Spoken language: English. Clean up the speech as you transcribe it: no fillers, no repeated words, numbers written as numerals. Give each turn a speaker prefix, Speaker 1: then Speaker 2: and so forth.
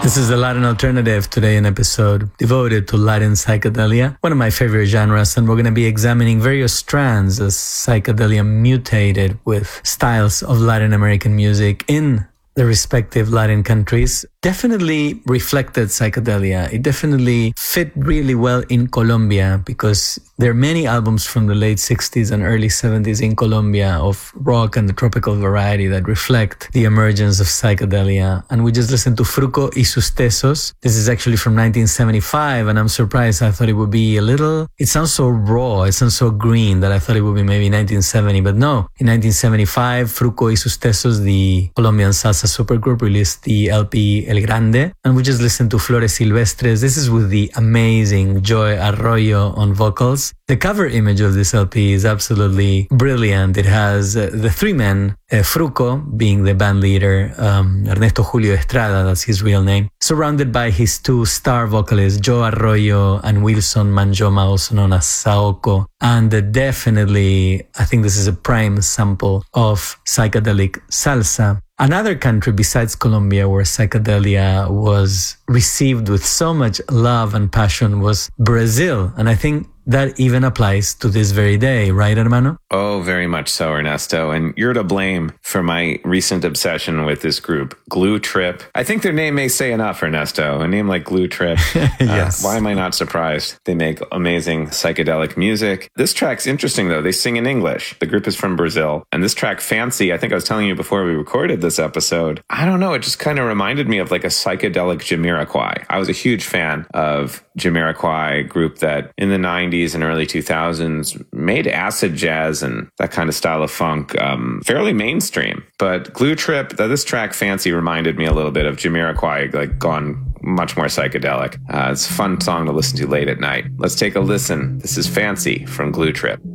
Speaker 1: This is the Latin Alternative, today an episode devoted to Latin psychedelia, one of my favorite genres, and we're going to be examining various strands as psychedelia mutated with styles of Latin American music in the respective Latin countries. Definitely reflected psychedelia. It definitely fit really well in Colombia because there are many albums from the late 60s and early 70s in Colombia of rock and the tropical variety that reflect the emergence of psychedelia. And we just listened to Fruco y sus Tesos. This is actually from 1975, and I'm surprised. I thought it would be it sounds so raw, it sounds so green that I thought it would be maybe 1970, but no. In 1975, Fruco y sus Tesos, the Colombian salsa supergroup, released the LP El Grande, and we just listened to Flores Silvestres. This is with the amazing Joy Arroyo on vocals. The cover image of this LP is absolutely brilliant. It has the three men, Fruco being the band leader, Ernesto Julio Estrada, that's his real name, surrounded by his two star vocalists, Joe Arroyo and Wilson Manjoma, also known as Saoko. And definitely, I think this is a prime sample of psychedelic salsa. Another country besides Colombia where psychedelia was received with so much love and passion was Brazil. And I think that even applies to this very day, right, hermano?
Speaker 2: Oh, very much so, Ernesto. And you're to blame for my recent obsession with this group, Glue Trip. I think their name may say enough, Ernesto. A name like Glue Trip.
Speaker 1: Yes.
Speaker 2: Why am I not surprised? They make amazing psychedelic music. This track's interesting, though. They sing in English. The group is from Brazil. And this track, Fancy, I think I was telling you before we recorded this episode, I don't know, it just kind of reminded me of like a psychedelic Jamiroquai. I was a huge fan of Jamiroquai, group that in the 90s and early 2000s made acid jazz and that kind of style of funk fairly mainstream. But Glue Trip, this track Fancy reminded me a little bit of Jamiroquai, like gone much more psychedelic. It's a fun song to listen to late at night. Let's take a listen. This is Fancy from Glue Trip.